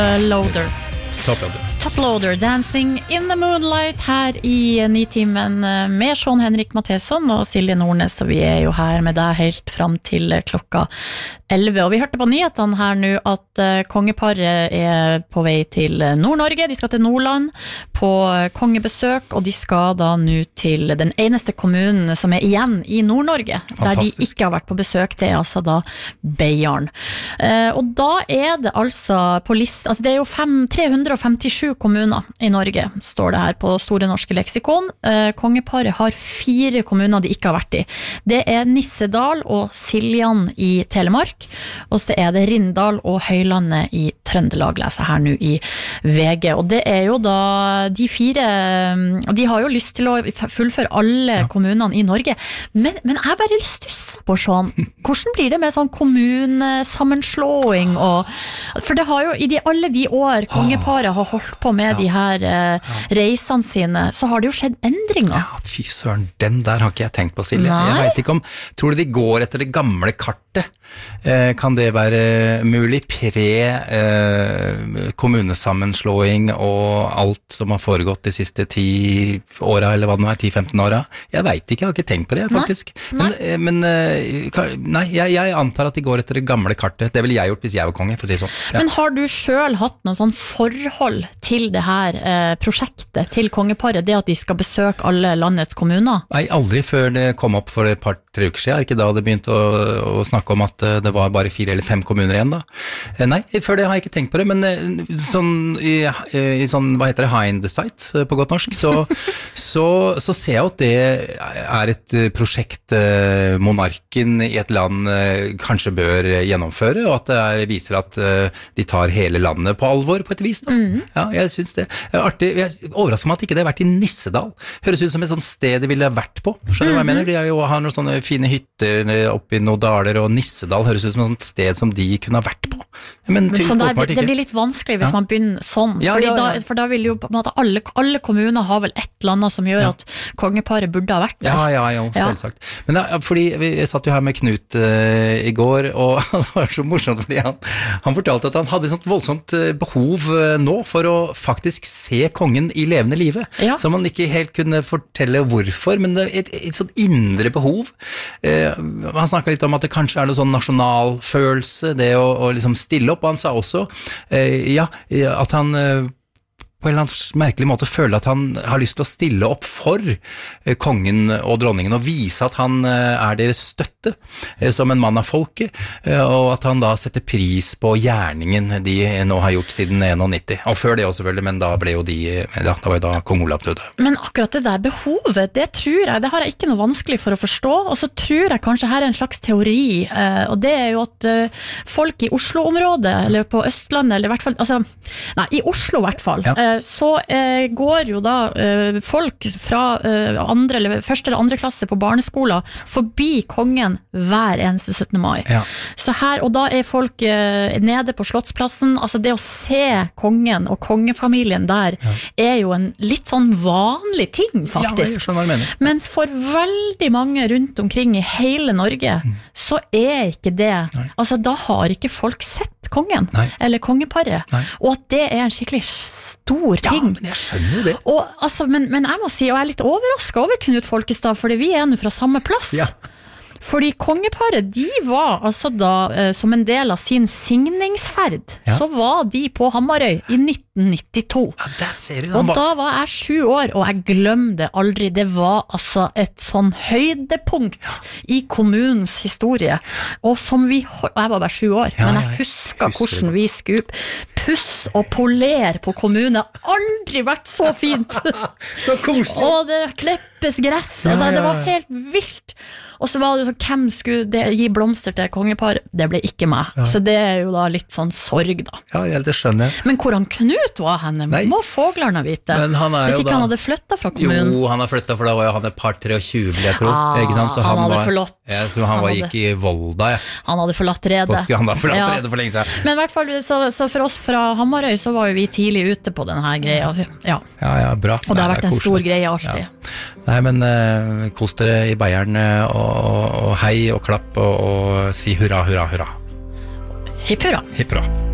Loader. Toploader, Dancing in the Moonlight her i Nitimen med Sean Henrik Matheson og Silje Nordnes, og vi jo her med deg helt frem til klokka 11. Og vi hørte på nyhetene her nå at kongeparet på vei til Nord-Norge, de skal til Nordland på kongebesøk, og de skal da nå til den eneste kommunen som igjen i Nord-Norge, der de ikke har vært på besøk, det altså da Beiarn. Og da det altså på list, altså det jo 357 kommuner i Norge, står det her på Store Norske Leksikon. Kongeparet har 4 kommuner de ikke har vært i. Det Nissedal og Siljan i Telemark, og så det Rindal og Høylandet i Trøndelag, leser jeg her nå i VG. Og det jo da de 4, de har jo lyst til å fullføre alle kommunene i Norge, men jeg bare litt stuss på sånn, hvordan blir det med sånn kommunesammenslåing? For det har jo i alle de år kongeparet har holdt på med de her reisene sine, så har det jo skjedd endringer. Ja, fy søren, den der har ikke jeg tenkt på, Silje. Jeg vet ikke om, tror du de går etter det gamle kartet? Kan det være mulig? Kommunesammenslåing og alt som har foregått de siste 10 åra, eller hva det nå 10-15 åra? Jeg vet ikke, jeg har ikke tenkt på det, faktisk. Nei, jeg antar at de går etter det gamle kartet. Det ville jeg gjort hvis jeg var konge, for å si sånn. Ja. Men har du selv hatt noen sånn forhold til det her prosjektet, til kongeparet, det at de skal besøke alle landets kommuner? Nei, aldri før det kom opp for et par-tre uker siden, ikke da det begynte å snakke om at det var bare 4 eller 5 kommuner igjen da. Nei, før det har jeg ikke tenkt på det, men sånn, i sånn, hva heter det, hindsight på godt norsk, så ser jeg at det et prosjekt monarken i et land kanskje bør gjennomføre, og at det viser at de tar hele landet på alvor på et vis da. Ja, jeg synes det artig. Jeg overrasker meg at ikke det har vært i Nissedal. Høres ut som et sånt sted de ville vært på. Skjønner du hva jeg mener? De har noen sånne fine hytter oppe i noen daler, og Nissedal høres ut som et sted som de kunne ha vært på. Men sånn det blir litt vanskelig hvis man begynner sånn, for da vil jo på en måte alle kommuner har vel et eller annet som gjør at kongeparet burde ha vært der. Ja, selvsagt. Men fordi jeg satt jo her med Knut i går, og det var så morsomt fordi han fortalte at han hadde et sånt voldsomt behov nå for å faktisk se kongen i levende live, som han ikke helt kunne fortelle hvorfor, men det et sånt indre behov. Han snakket litt om at det kanskje noe sånn nasjonalfølelse, det å liksom stille opp, og han sa også at han på en eller annen merkelig måte føler at han har lyst til å stille opp for kongen og dronningen, og vise at han deres støtte som en mann av folket, og at han da setter pris på gjerningen de nå har gjort siden 91. Og før det også selvfølgelig, men da ble jo da var jo da kong Olav døde. Men akkurat det der behovet, det tror jeg, det har jeg ikke noe vanskelig for å forstå, og så tror jeg kanskje her en slags teori, og det jo at folk i Oslo-området, eller på Østlandet, eller i hvert fall, altså, nei, i Oslo i hvert fall, så går jo da folk fra første eller andre klasse på barneskolen forbi kongen hver eneste 17. mai. Så her, og da folk nede på Slottsplassen, altså det å se kongen og kongefamilien der jo en litt sånn vanlig ting, faktisk. Ja, jeg skjønner hva du mener. Mens for veldig mange rundt omkring i hele Norge, så ikke det. Altså, da har ikke folk sett kongen, eller kongeparet, og at det en skikkelig stor ting. Ja, men jeg skjønner jo det. Og, altså, men jeg må si, og jeg litt overrasket over Knut Folkestad, fordi vi nå fra samme plass. Ja. Fordi kongeparet, de var altså da, som en del av sin signingsferd, så var de på Hamarøy i 1992. Ja, der ser du. Og da var jeg 7 år, og jeg glemte det aldri. Det var altså et sånn høydepunkt i kommunens historie. Og som jeg var bare 7 år, men jeg husker hvordan vi skulle puss og poler på kommunen. Aldri vært så fint. Så koselig. Og det kleppes gress, og det var helt vilt. Og så var det sånn, hvem skulle gi blomster til kongeparet? Det ble ikke meg. Så det jo da litt sånn sorg da. Ja, det skjønner jeg. Men hvordan Knut var henne, må foglerne vite. Hvis ikke han hadde flyttet fra kommunen. Jo, han har flyttet, for da var jo han et par 23, jeg tror. Ikke sant? Så han hadde forlatt. Jeg tror han gikk i Volda, Han hadde forlatt redet. Han hadde forlatt redet for lenge siden. Men i hvert fall, så for oss fra Hamarøy, så var jo vi tidlig ute på denne greia. Ja, bra. Og det har vært en stor greie alltid. Nei, men kos dere i Beiarn, og hei og klapp og si hurra, hurra, hurra. Hipp hurra. Hipp hurra.